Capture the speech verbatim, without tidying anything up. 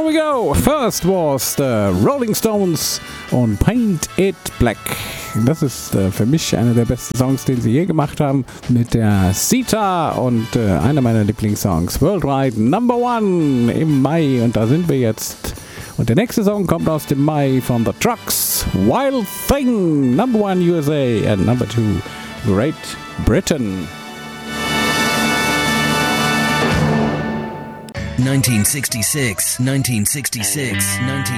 we go. First was the Rolling Stones und Paint It Black. Das ist äh, für mich einer der besten Songs, den sie je gemacht haben, mit der Sita und äh, einer meiner Lieblingssongs, Worldwide Number One im Mai. Und da sind wir jetzt. Und der nächste Song kommt aus dem Mai von The Trucks, Wild Thing, Number One U S A and Number Two Great Britain. nineteen sixty-six, nineteen sixty-six, nineteen